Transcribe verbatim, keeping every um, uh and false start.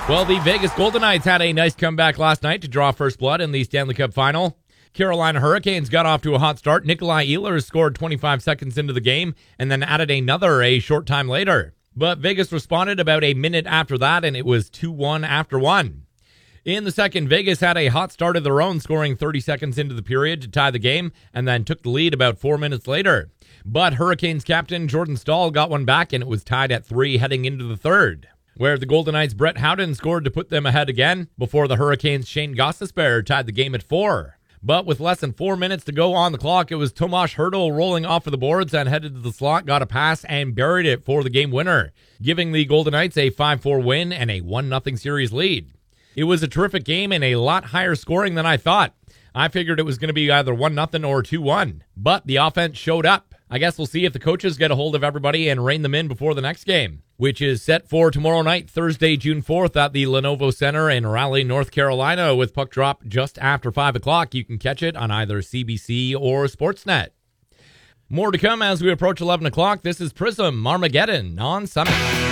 Well, the Vegas Golden Knights had a nice comeback last night to draw first blood in the Stanley Cup Final. Carolina Hurricanes got off to a hot start. Nikolai Ehlers scored twenty-five seconds into the game and then added another a short time later. But Vegas responded about a minute after that, and it was two one after one. In the second, Vegas had a hot start of their own, scoring thirty seconds into the period to tie the game, and then took the lead about four minutes later. But Hurricanes captain Jordan Staal got one back, and it was tied at three heading into the third, where the Golden Knights' Brett Howden scored to put them ahead again before the Hurricanes' Shane Gostisbehere tied the game at four. But with less than four minutes to go on the clock, it was Tomas Hertl rolling off of the boards and headed to the slot, got a pass, and buried it for the game winner, giving the Golden Knights a five four win and a one nothing series lead. It was a terrific game and a lot higher scoring than I thought. I figured it was going to be either one nothing or two one, but the offense showed up. I guess we'll see if the coaches get a hold of everybody and rein them in before the next game, which is set for tomorrow night, Thursday, June fourth, at the Lenovo Center in Raleigh, North Carolina, with puck drop just after five o'clock. You can catch it on either C B C or Sportsnet. More to come as we approach eleven o'clock. This is Prism Armageddon on Summit.